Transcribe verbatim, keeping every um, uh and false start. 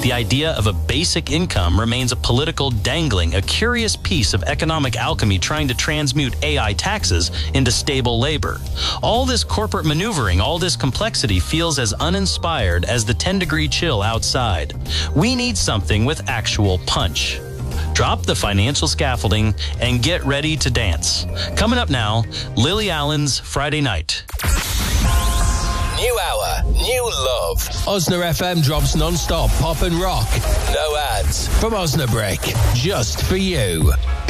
The idea of a basic income remains a political dangling, a curious piece of economic alchemy trying to transmute A I taxes into stable labor. All this corporate maneuvering, all this complexity feels as uninspired as the ten degree chill outside. We need something with actual punch. Drop the financial scaffolding and get ready to dance. Coming up now, Lily Allen's Friday Night. New hour, new love. Osna F M drops non-stop pop and rock. No ads. From Osnabrick, just for you.